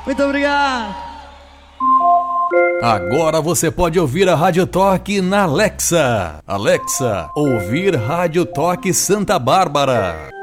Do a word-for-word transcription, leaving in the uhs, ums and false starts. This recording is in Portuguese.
Muito obrigado. Agora você pode ouvir a Rádio Toque na Alexa. Alexa, ouvir Rádio Toque Santa Bárbara.